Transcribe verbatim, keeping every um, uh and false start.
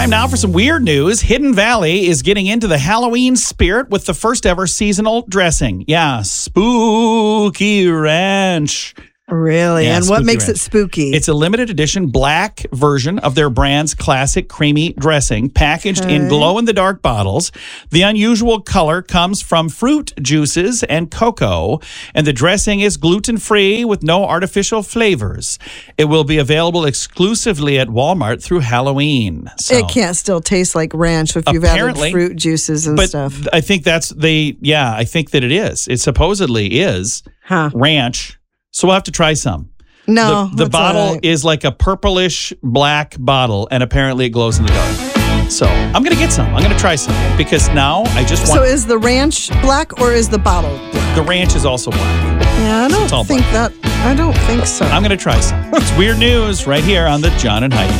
Time now for some weird news. Hidden Valley is getting into the Halloween spirit with the first ever seasonal dressing. Yeah, Spooky Ranch. Really? Yeah, and what Spooky makes Ranch. it spooky? It's a limited edition black version of their brand's classic creamy dressing, packaged in Okay. glow-in-the-dark bottles. The unusual color comes from fruit juices and cocoa, and the dressing is gluten-free with no artificial flavors. It will be available exclusively at Walmart through Halloween. So, It can't still taste like ranch if you've Apparently, added fruit juices and but stuff. I think that's they. Yeah, I think that it is. It supposedly is Huh. ranch. So we'll have to try some. No. The, the that's bottle all right. is like a purplish black bottle, and apparently it glows in the dark. So I'm going to get some. I'm going to try some because now I just want So is the ranch black or is the bottle black? the ranch is also black. Yeah, I It's all don't think that. I don't think so. I'm going to try some. It's weird news right here on the John and Heidi Show.